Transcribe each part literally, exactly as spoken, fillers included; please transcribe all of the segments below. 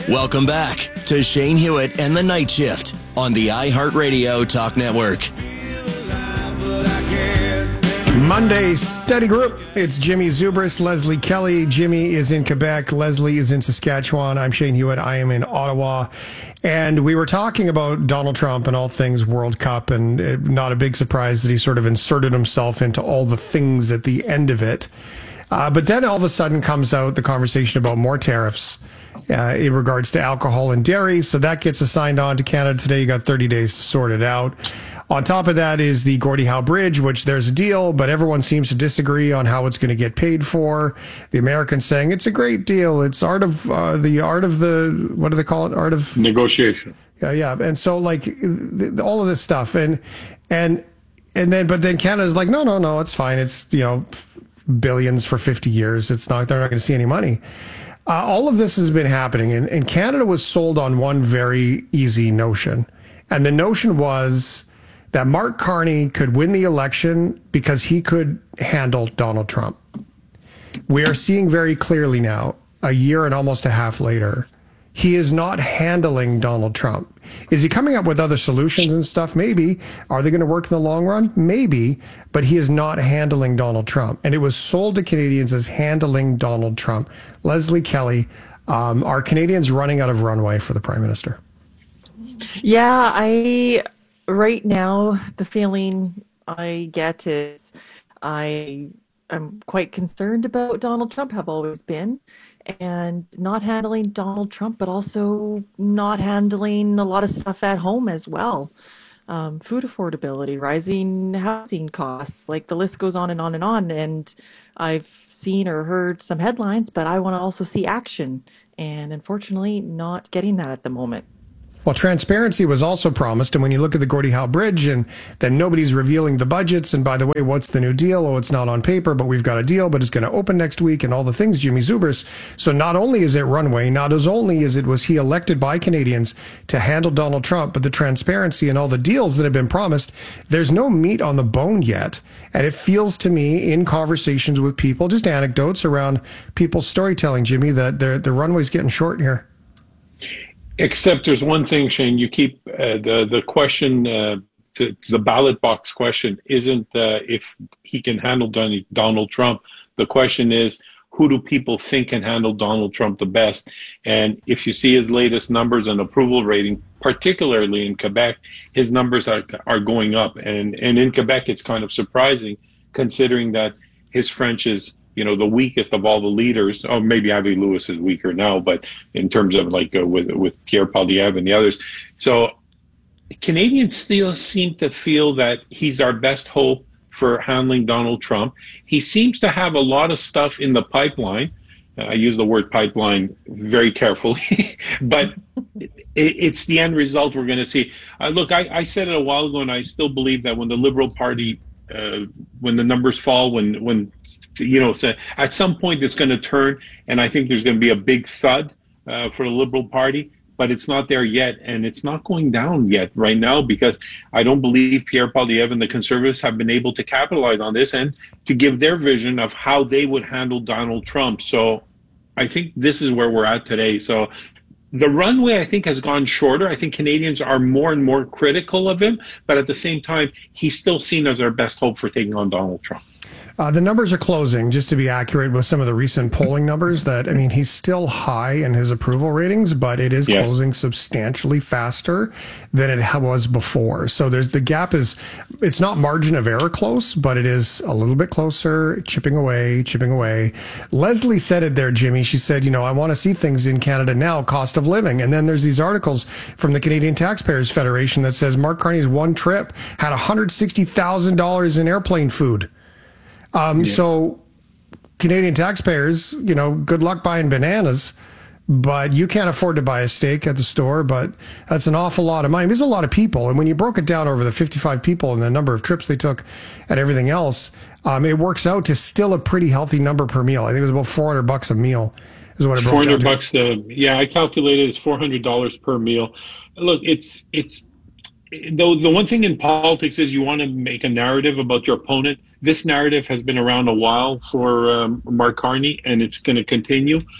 Welcome back to Shane Hewitt and the Night Shift on the iHeartRadio Talk Network. Monday study group. It's Jimmy Zubris, Leslie Kelly. Jimmy is in Quebec. Leslie is in Saskatchewan. I'm Shane Hewitt. I am in Ottawa. And we were talking about Donald Trump and all things World Cup, and it, not a big surprise that he sort of inserted himself into all the things at the end of it. Uh, but then all of a sudden comes out the conversation about more tariffs uh, in regards to alcohol and dairy. So that gets assigned on to Canada today. You got thirty days to sort it out. On top of that is the Gordie Howe Bridge, which there's a deal, but everyone seems to disagree on how it's going to get paid for. The Americans saying it's a great deal. It's art of uh, the art of the, what do they call it? Art of negotiation. Yeah, yeah. And so like th- all of this stuff, and and and then but then Canada's like, no, no, no, it's fine. It's, you know, billions for fifty years. It's not. They're not going to see any money. Uh, all of this has been happening, and, and Canada was sold on one very easy notion, and the notion was that Mark Carney could win the election because he could handle Donald Trump. We are seeing very clearly now, a year and almost a half later, he is not handling Donald Trump. Is he coming up with other solutions and stuff? Maybe. Are they going to work in the long run? Maybe. But he is not handling Donald Trump. And it was sold to Canadians as handling Donald Trump. Leslie Kelly, um, are Canadians running out of runway for the Prime Minister? Yeah, I... Right now, the feeling I get is I am quite concerned about Donald Trump, have always been, and not handling Donald Trump, but also not handling a lot of stuff at home as well. Um, food affordability, rising housing costs, like the list goes on and on and on. And I've seen or heard some headlines, but I want to also see action. And unfortunately, not getting that at the moment. Well, transparency was also promised, and when you look at the Gordie Howe Bridge, and then nobody's revealing the budgets, and by the way, what's the new deal? Oh, it's not on paper, but we've got a deal, but it's going to open next week, and all the things, Jimmy Zubris. So not only is it runway, not as only is it was he elected by Canadians to handle Donald Trump, but the transparency and all the deals that have been promised, there's no meat on the bone yet. And it feels to me, in conversations with people, just anecdotes around people's storytelling, Jimmy, that the runway's getting short here. Except there's one thing, Shane, you keep uh, the, the question, uh, the, the ballot box question isn't uh, if he can handle Don- Donald Trump. The question is, who do people think can handle Donald Trump the best? And if you see his latest numbers and approval rating, particularly in Quebec, his numbers are are going up. And, and in Quebec, it's kind of surprising considering that his French is, you know, the weakest of all the leaders. Oh, maybe Avi Lewis is weaker now, but in terms of like uh, with with Pierre Poilievre and the others. So Canadians still seem to feel that he's our best hope for handling Donald Trump. He seems to have a lot of stuff in the pipeline. Uh, I use the word pipeline very carefully, but it, it's the end result we're going to see. Uh, look, I, I said it a while ago, and I still believe that when the Liberal Party Uh, when the numbers fall, when, when you know, so at some point it's going to turn, and I think there's going to be a big thud uh, for the Liberal Party, but it's not there yet, and it's not going down yet right now because I don't believe Pierre Poilievre and the Conservatives have been able to capitalize on this and to give their vision of how they would handle Donald Trump. So I think this is where we're at today. So the runway, I think, has gone shorter. I think Canadians are more and more critical of him, but at the same time, he's still seen as our best hope for taking on Donald Trump. Uh, the numbers are closing, just to be accurate with some of the recent polling numbers, that, I mean, he's still high in his approval ratings, but it is yes. closing substantially faster than it was before. So there's the gap is, it's not margin of error close, but it is a little bit closer, chipping away, chipping away. Leslie said it there, Jimmy. She said, you know, I want to see things in Canada now, cost of living. And then there's these articles from the Canadian Taxpayers Federation that says Mark Carney's one trip had one hundred sixty thousand dollars in airplane food. Um, yeah. So Canadian taxpayers, you know, good luck buying bananas, but you can't afford to buy a steak at the store, but that's an awful lot of money. There's a lot of people. And when you broke it down over the fifty-five people and the number of trips they took and everything else, um, it works out to still a pretty healthy number per meal. I think it was about four hundred bucks a meal is what it broke four hundred down bucks. Uh, yeah, I calculated it's four hundred dollars per meal. Look, it's, it's, the, the one thing in politics is you want to make a narrative about your opponent. This narrative has been around a while for um, Mark Carney, and it's going to continue.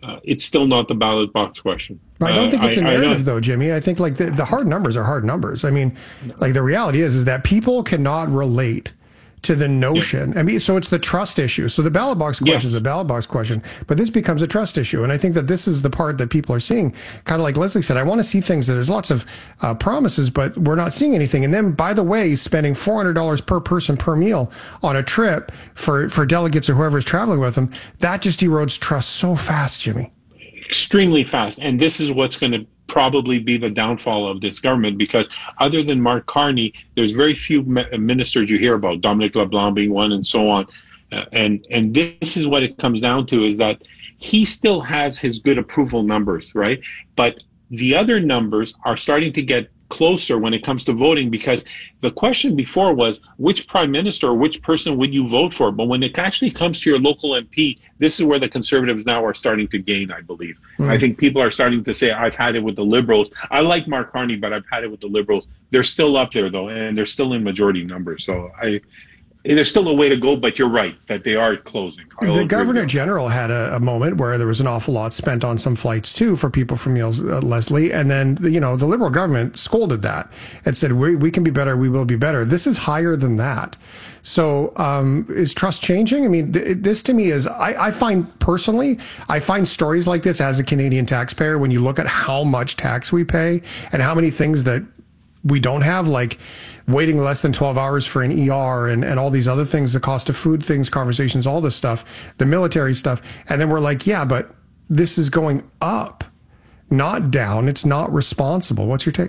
uh, it's still not the ballot box question. I don't think it's uh, a I, narrative, I though, Jimmy. I think like the, the hard numbers are hard numbers. I mean, like the reality is, is that people cannot relate to the notion. Yeah. I mean, so it's the trust issue. So the ballot box question yes. is a ballot box question, but this becomes a trust issue. And I think that this is the part that people are seeing. Kind of like Leslie said, I want to see things that there's lots of uh, promises, but we're not seeing anything. And then, by the way, spending four hundred dollars per person per meal on a trip for, for delegates or whoever's traveling with them, that just erodes trust so fast, Jimmy. Extremely fast. And this is what's going to probably be the downfall of this government, because other than Mark Carney, there's very few ministers you hear about, Dominic LeBlanc being one and so on. Uh, and and this is what it comes down to, is that he still has his good approval numbers, right? But the other numbers are starting to get closer when it comes to voting, because the question before was which prime minister or which person would you vote for? But when it actually comes to your local M P, this is where the Conservatives now are starting to gain, I believe. Mm. I think people are starting to say, I've had it with the Liberals. I like Mark Carney, but I've had it with the Liberals. They're still up there, though, and they're still in majority numbers. So I... There's still a way to go, but you're right that they are closing. I'll the Governor General had a, a moment where there was an awful lot spent on some flights too for people from meals, uh, Leslie. And then, you know, the Liberal government scolded that and said, we, we can be better. We will be better. This is higher than that. So um, is trust changing? I mean, th- this to me is, I, I find personally, I find stories like this as a Canadian taxpayer, when you look at how much tax we pay and how many things that we don't have, like waiting less than twelve hours for an E R and, and all these other things, the cost of food things, conversations, all this stuff, the military stuff. And then we're like, yeah, but this is going up, not down. It's not responsible. What's your take?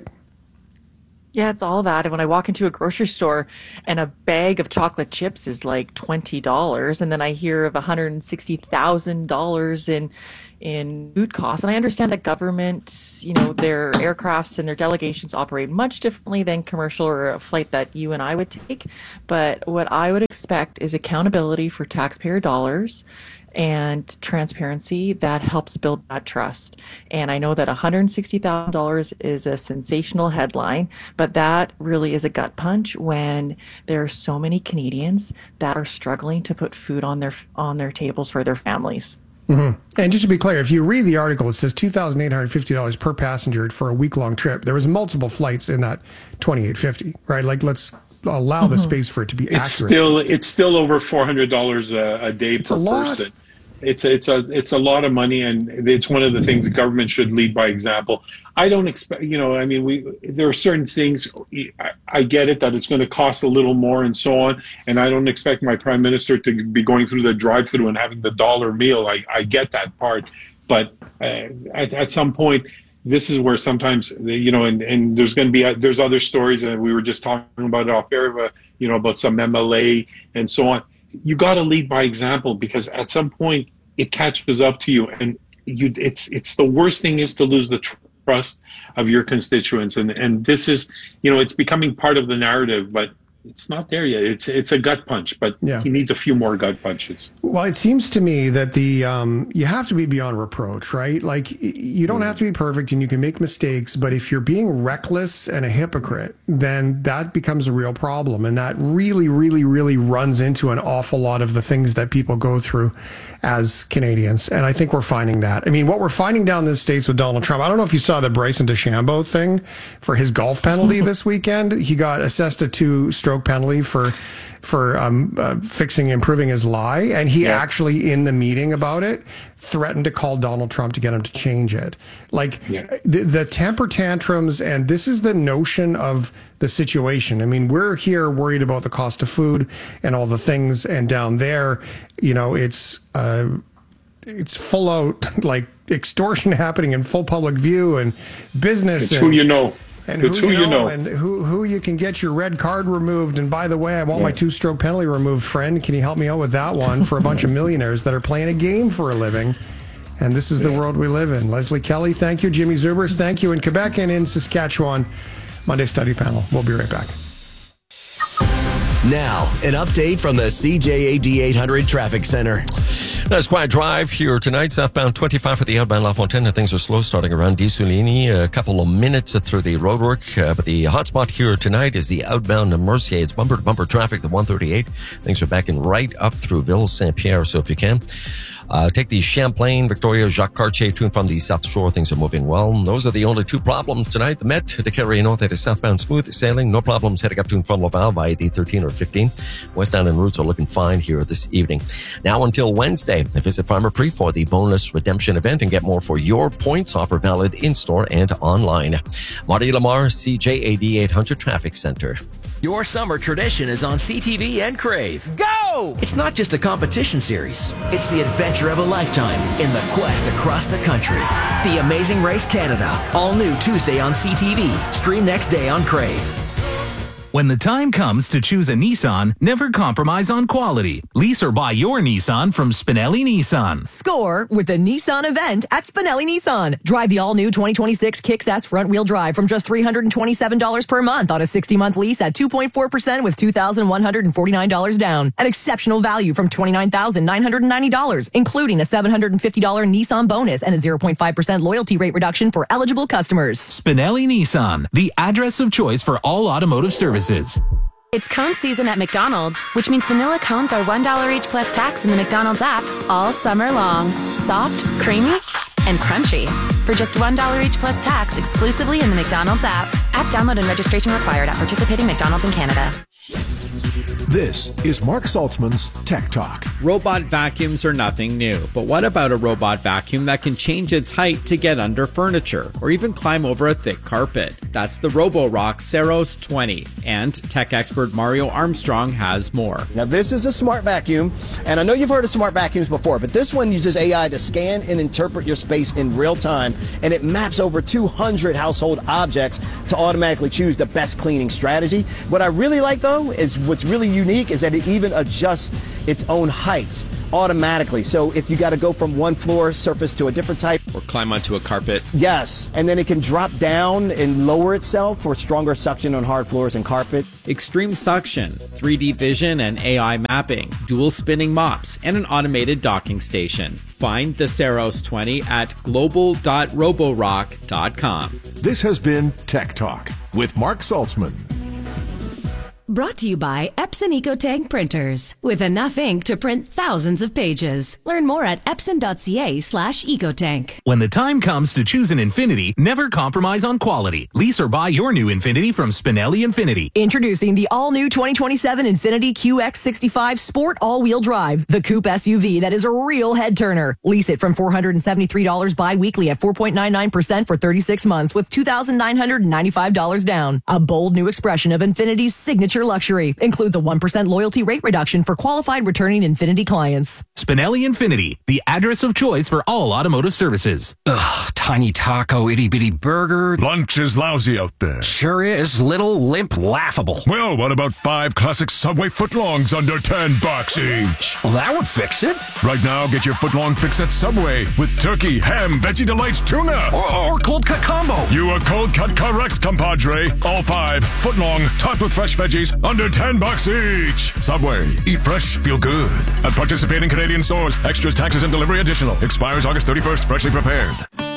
Yeah, it's all that. And when I walk into a grocery store and a bag of chocolate chips is like twenty dollars, and then I hear of one hundred sixty thousand dollars in in food costs. And I understand that government, you know, their aircrafts and their delegations operate much differently than commercial or a flight that you and I would take. But what I would expect is accountability for taxpayer dollars and transparency that helps build that trust. And I know that one hundred sixty thousand dollars is a sensational headline, but that really is a gut punch when there are so many Canadians that are struggling to put food on their on their tables for their families. Mm-hmm. And just to be clear, if you read the article, it says two thousand eight hundred fifty dollars per passenger for a week-long trip. There was multiple flights in that twenty-eight fifty, right? Like, let's allow mm-hmm. the space for it to be it's accurate. Still, it's still over four hundred dollars a, a day it's per a lot. person. It's a, it's a it's a lot of money, and it's one of the things the government should lead by example. I don't expect, you know, I mean, we there are certain things, I, I get it that it's going to cost a little more and so on, and I don't expect my prime minister to be going through the drive-through and having the dollar meal. I, I get that part, but uh, at, at some point, this is where sometimes, you know, and, and there's going to be, there's other stories, and we were just talking about it off air, you know, about some M L A and so on. You got to lead by example, because at some point it catches up to you, and you it's it's the worst thing is to lose the trust of your constituents, and and this is, you know, it's becoming part of the narrative, but it's not there yet. It's it's a gut punch, but yeah. He needs a few more gut punches. Well, it seems to me that the um, you have to be beyond reproach, right? Like, you don't have to be perfect, and you can make mistakes, but if you're being reckless and a hypocrite, then that becomes a real problem, and that really, really, really runs into an awful lot of the things that people go through as Canadians. And I think we're finding that. I mean, what we're finding down in the States with Donald Trump, I don't know if you saw the Bryson DeChambeau thing for his golf penalty this weekend. He got assessed a two-stroke penalty for for um, uh, fixing, improving his lie. And he yeah. actually, in the meeting about it, threatened to call Donald Trump to get him to change it. Like, yeah. the, the temper tantrums, and this is the notion of the situation. I mean, we're here worried about the cost of food and all the things, and down there, you know, it's uh, it's full out, like, extortion happening in full public view, and business. It's and, who you know. And it's who, who you know, you know. And who, who you can get your red card removed. And by the way, I want yeah. my two-stroke penalty removed, friend. Can you help me out with that one for a bunch of millionaires that are playing a game for a living? And this is the yeah. world we live in. Leslie Kelly, thank you. Jimmy Zubers, thank you. In Quebec and in Saskatchewan, Monday Study Panel. We'll be right back. Now, an update from the C J A D eight hundred Traffic Center. Nice quiet drive here tonight. Southbound twenty-five for the outbound La Fontaine. Things are slow starting around Disulini. A couple of minutes through the roadwork. Uh, but the hotspot here tonight is the outbound to Mercier. It's bumper-to-bumper traffic, the one thirty-eight. Things are backing right up through Ville-Saint-Pierre. So if you can, Uh, take the Champlain, Victoria, Jacques Cartier to and from the South Shore. Things are moving well. Those are the only two problems tonight. The Met de Carré North, that is southbound smooth sailing. No problems heading up to and from Laval by the thirteen or fifteen. West Island routes are looking fine here this evening. Now until Wednesday, visit Farmer Pre for the bonus redemption event and get more for your points. Offer valid in-store and online. Marty Lamar, C J A D eight hundred Traffic Center. Your summer tradition is on C T V and Crave. Go! It's not just a competition series. It's the adventure of a lifetime in the quest across the country. The Amazing Race Canada. All new Tuesday on C T V. Stream next day on Crave. When the time comes to choose a Nissan, never compromise on quality. Lease or buy your Nissan from Spinelli Nissan. Score with the Nissan event at Spinelli Nissan. Drive the all-new twenty twenty-six Kicks S front-wheel drive from just three hundred twenty-seven dollars per month on a sixty-month lease at two point four percent with two thousand one hundred forty-nine dollars down. An exceptional value from twenty-nine thousand nine hundred ninety dollars, including a seven hundred fifty dollars Nissan bonus and a zero point five percent loyalty rate reduction for eligible customers. Spinelli Nissan, the address of choice for all automotive services. It's cone season at McDonald's, which means vanilla cones are one dollar each plus tax in the McDonald's app all summer long. Soft, creamy, and crunchy. For just one dollar each plus tax exclusively in the McDonald's app. App download and registration required at participating McDonald's in Canada. This is Mark Saltzman's Tech Talk. Robot vacuums are nothing new, but what about a robot vacuum that can change its height to get under furniture or even climb over a thick carpet? That's the Roborock Ceros twenty, and tech expert Mario Armstrong has more. Now this is a smart vacuum, and I know you've heard of smart vacuums before, but this one uses A I to scan and interpret your space in real time, and it maps over two hundred household objects to automatically choose the best cleaning strategy. What I really like though is what's really unique is that it even adjusts its own height automatically. So if you got to go from one floor surface to a different type, or climb onto a carpet. Yes, and then it can drop down and lower itself for stronger suction on hard floors and carpet. Extreme suction, three D vision and A I mapping, dual spinning mops, and an automated docking station. Find the Ceros twenty at global dot roborock dot com. This has been Tech Talk with Mark Saltzman. Brought to you by Epson EcoTank Printers. With enough ink to print thousands of pages. Learn more at epson.ca slash ecotank. When the time comes to choose an Infiniti, never compromise on quality. Lease or buy your new Infiniti from Spinelli Infiniti. Introducing the all-new twenty twenty-seven Infiniti Q X sixty-five Sport All-Wheel Drive, the coupe S U V that is a real head-turner. Lease it from four hundred seventy-three dollars bi-weekly at four point nine nine percent for thirty-six months with two thousand nine hundred ninety-five dollars down. A bold new expression of Infiniti's signature luxury. Includes a one percent loyalty rate reduction for qualified returning Infiniti clients. Spinelli Infiniti, the address of choice for all automotive services. Ugh, tiny taco, itty bitty burger. Lunch is lousy out there. Sure is. Little, limp, laughable. Well, what about five classic Subway footlongs under ten bucks each? Well, that would fix it. Right now, get your footlong fix at Subway with turkey, ham, veggie delights, tuna. Or, or cold cut combo. You are cold cut correct, compadre. All five footlong, topped with fresh veggies, under ten bucks each. Subway. Eat fresh, feel good. At participating Canadian stores. Extras, taxes, and delivery additional. Expires August thirty-first. Freshly prepared.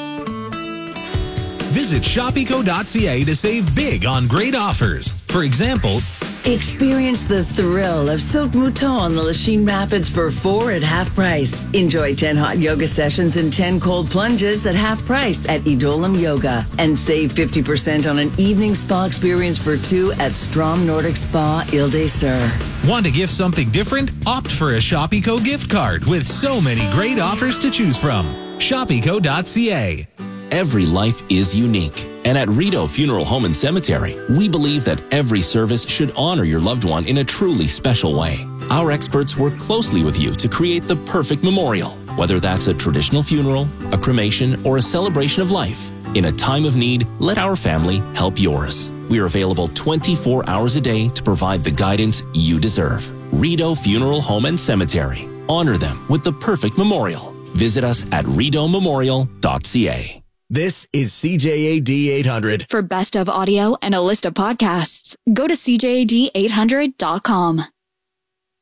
Visit shop eco dot c a to save big on great offers. For example, experience the thrill of Saut Mouton on the Lachine Rapids for four at half price. Enjoy ten hot yoga sessions and ten cold plunges at half price at Idolam Yoga. And save fifty percent on an evening spa experience for two at Strom Nordic Spa Ile des Sœurs. Want to gift something different? Opt for a Shop Eco gift card with so many great offers to choose from. shop eco dot c a. Every life is unique. And at Rideau Funeral Home and Cemetery, we believe that every service should honor your loved one in a truly special way. Our experts work closely with you to create the perfect memorial, whether that's a traditional funeral, a cremation, or a celebration of life. In a time of need, let our family help yours. We are available twenty-four hours a day to provide the guidance you deserve. Rideau Funeral Home and Cemetery. Honor them with the perfect memorial. Visit us at rideau memorial dot c a. This is C J A D eight hundred. For best of audio and a list of podcasts, go to C J A D eight hundred dot com.